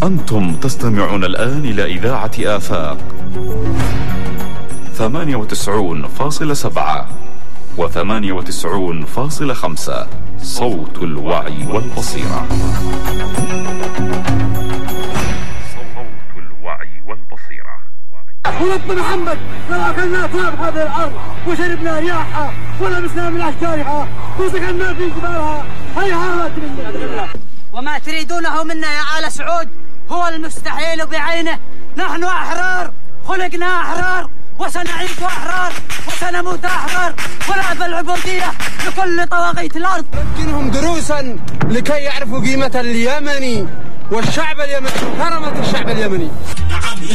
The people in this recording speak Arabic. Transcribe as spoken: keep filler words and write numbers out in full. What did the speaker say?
أنتم تستمعون الآن إلى إذاعة آفاق ثمانية وتسعون فاصلة سبعة وثمانية وتسعون فاصلة خمسة، صوت الوعي والبصيرة. صوت الوعي والبصيرة. ولب محمد لو أكلنا تراب هذه الأرض وشربنا رياحها ولبسنا من أشجارها وسكننا في جبالها هيهات لله. وما تريدونه منا يا آل سعود هو المستحيل بعينه. نحن أحرار، خلقنا أحرار، وسنعيش أحرار، وسنموت أحرار، ونأبى العبودية لكل طواغيت الأرض. نمكنهم دروسا لكي يعرفوا قيمة اليمني والشعب اليمني وكرامة الشعب اليمني.